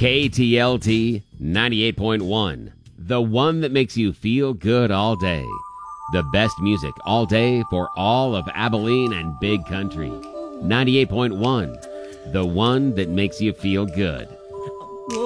KTLT 98.1, the one that makes you feel good all day. The best music all day for all of Abilene and Big Country. 98.1, the one that makes you feel good.